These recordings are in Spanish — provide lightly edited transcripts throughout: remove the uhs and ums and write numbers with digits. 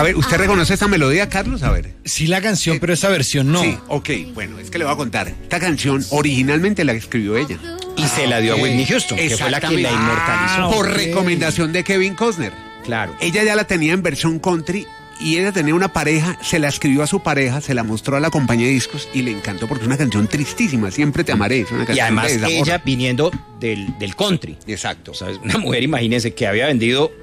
A ver, ¿usted reconoce esta melodía, Carlos? A ver. Sí, la canción, pero esa versión no. Sí, ok, bueno, es que le voy a contar. Esta canción originalmente la escribió ella. Y se la dio a Whitney Houston, que fue la que la inmortalizó. Por recomendación de Kevin Costner. Claro. Ella ya la tenía en versión country y ella tenía una pareja, se la escribió a su pareja, se la mostró a la compañía de discos y le encantó porque es una canción tristísima, Siempre te amaré. Es una canción Y además de desamor. ella viniendo del country. Exacto. O sea, es una mujer, imagínense, que había vendido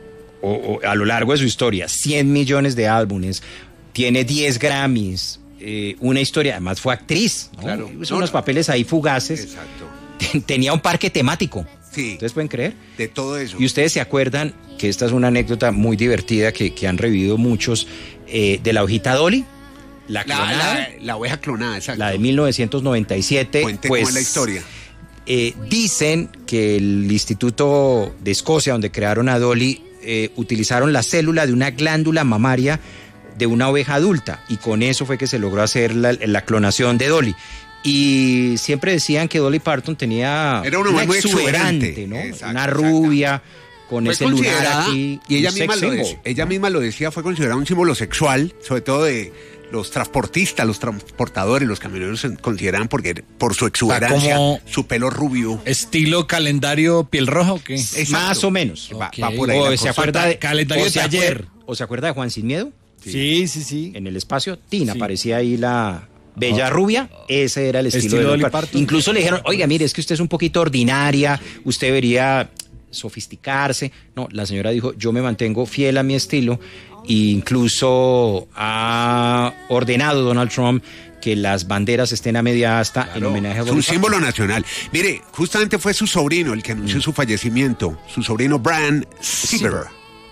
a lo largo de su historia 100 millones de álbumes, tiene 10 Grammys, una historia, además fue actriz, ¿no? Claro. Hizo unos papeles ahí fugaces. Exacto. Tenía un parque temático. Sí. ¿Ustedes pueden creer? De todo eso. Y ustedes se acuerdan, que esta es una anécdota muy divertida que han revivido muchos, de la ovejita Dolly, la clonada, la oveja clonada, exacto. la de 1997. Cuente pues, cómo es la historia. Dicen que el Instituto de Escocia, donde crearon a Dolly, utilizaron la célula de una glándula mamaria de una oveja adulta, y con eso fue que se logró hacer la clonación de Dolly. Y siempre decían que Dolly Parton era una muy exuberante, ¿no? Exacto, Una rubia, con fue ese lunar considerada, aquí. y ella un misma lo decía, fue considerada un símbolo sexual, sobre todo de los transportistas, los transportadores, los camioneros se consideran por su exuberancia, su pelo rubio. ¿Estilo calendario piel roja o qué? Exacto. Más o menos. Va por ahí O se acuerda de calendario de taller. ¿O se acuerda de Juan Sin Miedo? Sí. En el espacio, Tina, Sí. aparecía ahí la bella rubia, ese era el estilo de Dolly Dolly Parton. Incluso le dijeron, oiga, mire, es que usted es un poquito ordinaria, usted debería sofisticarse. No, la señora dijo, yo me mantengo fiel a mi estilo, e incluso ha ordenado Donald Trump que las banderas estén a media asta, en homenaje a Es Dolly un Parton. símbolo nacional. Mire, justamente fue su sobrino el que anunció su fallecimiento, su sobrino Brian Seaver.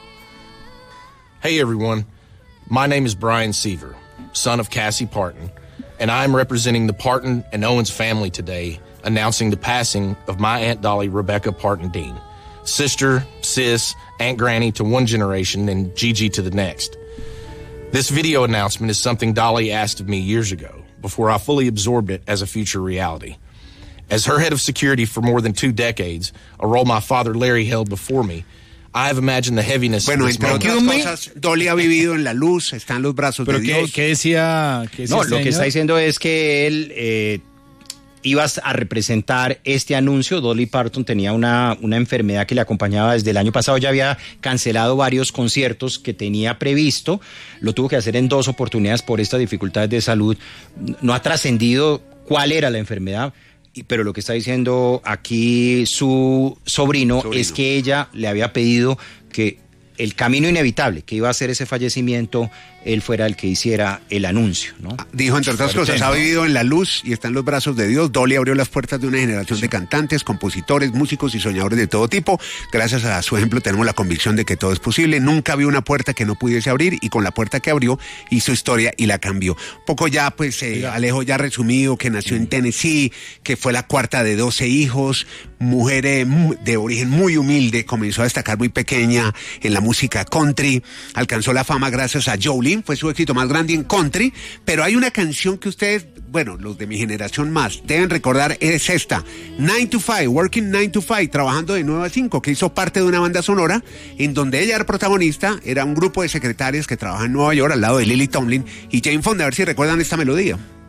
Hey everyone, my name is Brian Seaver, son of Cassie Parton, and I'm representing the Parton and Owens family today, announcing the passing of my Aunt Dolly Rebecca Parton Dean, sister, sis, Aunt Granny to one generation and Gigi to the next. This video announcement is something Dolly asked of me years ago, before I fully absorbed it as a future reality. As her head of security for more than 2 decades, a role my father Larry held before me, I have imagined the heaviness Bueno, of this entre moment. otras cosas, Dolly ha vivido en la luz, está en los brazos ¿Pero de qué, Dios. qué decía? No, lo que está diciendo es que él iba a representar este anuncio. Dolly Parton tenía una enfermedad que le acompañaba desde el año pasado, ya había cancelado varios conciertos que tenía previsto, lo tuvo que hacer en 2 oportunidades por estas dificultades de salud. No ha trascendido cuál era la enfermedad, pero lo que está diciendo aquí su sobrino es que ella le había pedido que el camino inevitable que iba a ser ese fallecimiento, él fuera el que hiciera el anuncio, ¿no? Dijo, entre otras cosas, ha vivido en la luz y está en los brazos de Dios. Dolly abrió las puertas de una generación de cantantes, compositores, músicos y soñadores de todo tipo. Gracias a su ejemplo tenemos la convicción de que todo es posible. Nunca vio una puerta que no pudiese abrir y con la puerta que abrió hizo historia y la cambió. Poco ya, pues, Alejo ya resumido que nació en Tennessee, que fue la cuarta de 12 hijos, mujer de origen muy humilde, comenzó a destacar muy pequeña en la música country, alcanzó la fama gracias a Jolene, fue su éxito más grande en country, pero hay una canción que ustedes, bueno, los de mi generación más, deben recordar, es esta, 9 to 5, Working 9 to 5, trabajando de 9 a 5, que hizo parte de una banda sonora en donde ella era protagonista, era un grupo de secretarias que trabajan en Nueva York al lado de Lily Tomlin y Jane Fonda. A ver si recuerdan esta melodía.